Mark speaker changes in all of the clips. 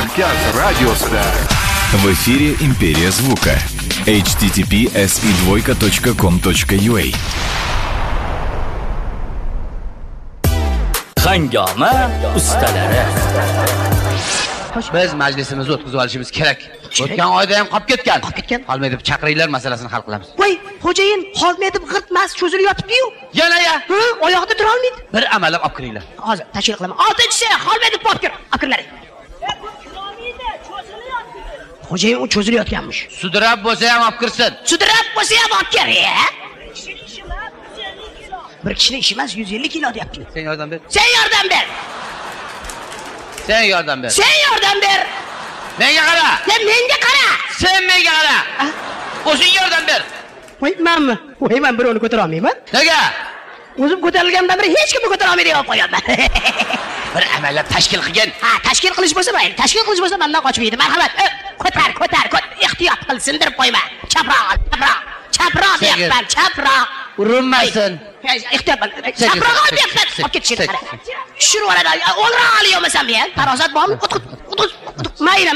Speaker 1: Markaz radiosida.
Speaker 2: В эфире «Империя звука». https://2.com.ua
Speaker 3: Hangoma ustalari.
Speaker 4: Biz majlisimizni o'tkazib olishimiz kerak. O'tgan oyda ham qolib ketgan. Qolmaydi, chaqiringlar masalasini hal qilamiz.
Speaker 5: Voy, xo'jayin, Xolmedov g'irtmas cho'zilib yotibdi-yu.
Speaker 4: Yana-ya.
Speaker 5: Oyoqda tura olmaydi.
Speaker 4: Bir amallab olib kiringlar.
Speaker 5: Hozir tashkil qilaman. 6-chi Xolmedov olib kir. Akirlaring. Xo'jayin u cho'zilayotganmish.
Speaker 4: Sudrab bo'lsa ham olib kirsin.
Speaker 5: Sudrab bo'lsa ham olib kir. Bir kishining ishi emas, 150 kilo deyapti.
Speaker 4: Sen yordam ber.
Speaker 5: Sen yordam ber.
Speaker 4: Sen yordam ber.
Speaker 5: Sen yordam ber.
Speaker 4: Menga qara.
Speaker 5: Menga qara.
Speaker 4: Sen menga qara. O'zing yordam ber.
Speaker 5: Voy, menmi? Voy, men birovni ko'tara olmayman.
Speaker 4: Nega?
Speaker 5: O'zim ko'tarilgandan beri hech kimni ko'tara olmaydi deb qo'yaman.
Speaker 4: Bir amallab tashkil qilgan.
Speaker 5: Ha, tashkil qilish bo'lsa mayli. Tashkil qilish bo'lsa mendan qochmaydi. Marhamat. Ko'tar. Ehtiyot qil, sindirib qo'yma. Chaproq deyapman, chaproq.
Speaker 4: Urinmasin.
Speaker 5: Ehtiyot bo'l. Chaproq deyapman. Olib ketishini qara. Tushirib oladi. O'lroq olyomasan men. Tarozat bormi? Qut. Mayna.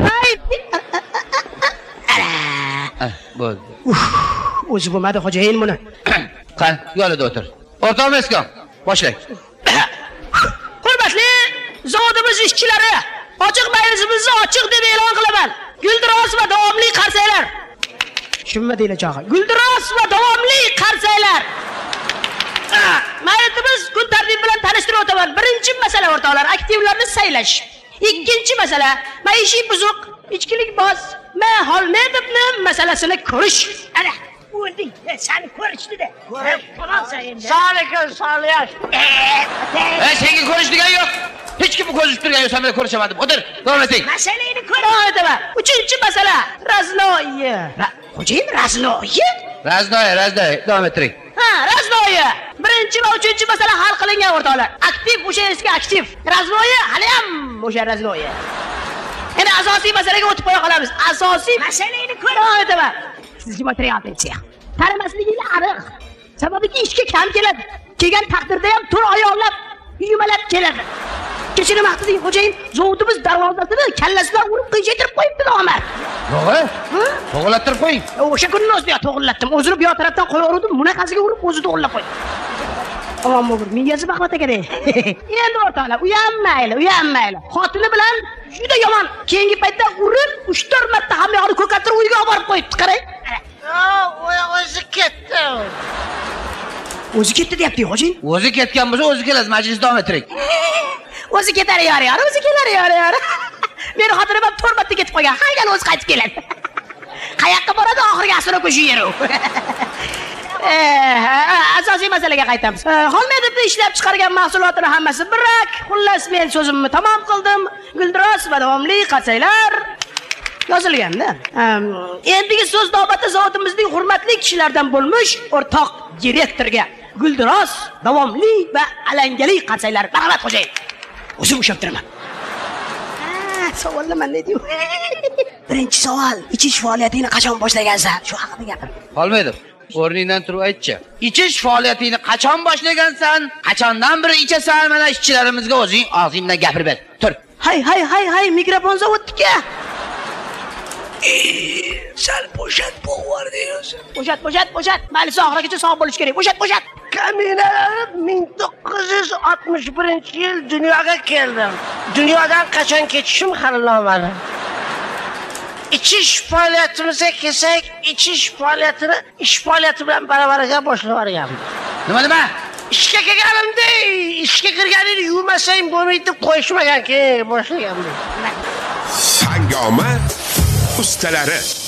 Speaker 4: Bo'ldi.
Speaker 5: O'zi bo'lmadi xo'jayin buni.
Speaker 4: Qani, yo'lida o'tir. O'rtoq Meskom, boshlang.
Speaker 5: Hurmatli zavodimiz ishchilari, ochiq majlisimizni ochiq deb e'lon qilaman. Guldiroz va davomli qarsaylar. Tushunmadinglar chog'i. Guldiroz va davomli qarsaylar. Majlisimiz kun tartibi bilan tanishtirib o'taman. Birinchi masala o'rtoqlar, aktivlarni saylash. Ikkinchi masala, maishiy buzuq, ichkilik boz, Xolmedovni masalasini ko'rish. Ana, o'lding, seni ko'rishdi-da. Qo'rqsan endi. Soliyash.
Speaker 4: Senga ko'rish degan yo'q. Hech kim ko'rishib turgan yo'q, sen bilan ko'rishamadim. O'tir, davom eting.
Speaker 5: Masalani ko'raman. Uchinchi masala, raznoyi. Xo'jayin, raznoyi?
Speaker 4: Raznoyi, davom ettiring.
Speaker 5: Ha, raznoyi. Birinchi va uchinchi masala hal qilingan o'rtoqlar. Aktiv o'sha eski aktiv. Raznoyi hali ham o'sha raznoyi. Endi asosiy masalaga o'tib qo'ya qolamiz. Asosiy masalani ko'raman. Sizga material bersak. Tanimasliginglar aniq. Sababiki ishga kam keladi. Kelgan taqdirda ham tur oyoqlab, yumalab keladi. Kechirim haqidagi xo'jayin, zavodimiz darvozasini kallasidan urib qiyshaytirib qo'yibdi nomard.
Speaker 4: To'g'ri? To'g'irlattirib qo'ying.
Speaker 5: O'sha kunni o'zida to'g'irlatdim. O'zini bu yoq tarafdan qo'yaverdim, bunaqasiga urib o'zi to'g'irlab qo'ydi. Omon bo'lgur, miyasi baqvat ekan. Endi o'rtoqlar, u ham mayli. Xotini bilan juda yomon. Keyingi paytda urib 3-4 marta hamma yoqni ko'kartirib uyga olib borib qo'yibdi, qarang. O'zi ketdi. O'zi ketdi deyapti, xo'jayin.
Speaker 4: O'zi ketgan bo'lsa, o'zi keladi, majlis davom ettiring.
Speaker 5: O'zi ketar yor. Meni xotinim ham 4 marta ketib qolgan. Har gal o'zi qaytib keladi. Qayoqqa boradi oxirgi asro ko'shu yeri. Asosiy masalaga qaytamiz. Xolmedovni ishlab chiqargan mahsulotlar hammasi birak. Xullas, men so'zimni tamom qildim. Guldiroz va davomli qarsaylar yozilganda. Endigi so'z navbati zavodimizning hurmatli kishilaridan bo'lmuş o'rtoq direktorga Guldiroz, davomli va alangali qarsaylar. Marhamat xo'jayin. O'zim ushlab turaman. Savollar men deydi. Birinchi savol, ichish faoliyatingni qachon boshlagansan? Shu haqida gapir.
Speaker 4: Xolmedov, o'rningdan turib aytchi. Ichish faoliyatingni qachon boshlagansan? Qachondan beri ichasan? Mana ishchilarimizga o'zing og'zingdan gapirib ber. Tur.
Speaker 5: Hay, mikrofon zavodga. Sal bo'shat bo'g'var deyapsan. Bo'shat. Mayli, oxirigacha sog' bo'lish kerak. Bo'shat.
Speaker 6: Kaminalar 1961-yil dunyoga keldim. Dunyodan qachon ketishim hali noma'lum. İçiş faoliyatimizga kelsak, ichish faoliyatini ish faoliyati bilan baravariga boshlab yuborganman.
Speaker 4: Nima?
Speaker 6: Ishga kelganimda, ishga kirganingni yurmasang bo'lmaydi deb qo'yishmagan, keyin boshlaganman.
Speaker 1: Hangoma ustalari.